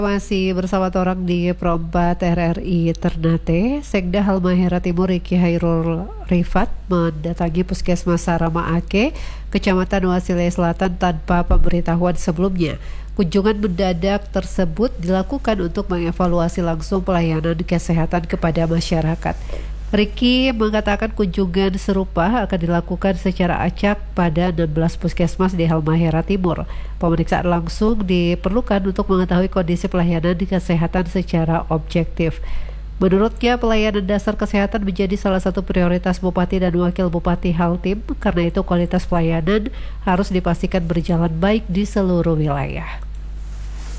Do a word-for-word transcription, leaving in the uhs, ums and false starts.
Masih bersama orang di Pro empat R R I Ternate, Sekda Halmahera Timur Riki Hairul Rifat mendatangi Puskesmas Sarama Ake, Kecamatan Wasile Selatan tanpa pemberitahuan sebelumnya. Kunjungan mendadak tersebut dilakukan untuk mengevaluasi langsung pelayanan kesehatan kepada masyarakat. Riki mengatakan kunjungan serupa akan dilakukan secara acak pada enam belas puskesmas di Halmahera Timur. Pemeriksaan langsung diperlukan untuk mengetahui kondisi pelayanan kesehatan secara objektif. Menurutnya, pelayanan dasar kesehatan menjadi salah satu prioritas Bupati dan Wakil Bupati Haltim, karena itu kualitas pelayanan harus dipastikan berjalan baik di seluruh wilayah.